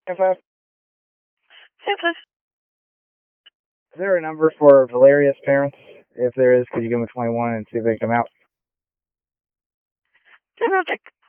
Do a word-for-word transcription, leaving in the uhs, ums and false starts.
five. Yes, please. Is there a number for Valeria's parents? If there is, could you give them a twenty-one and see if they come out? Yeah, no, check.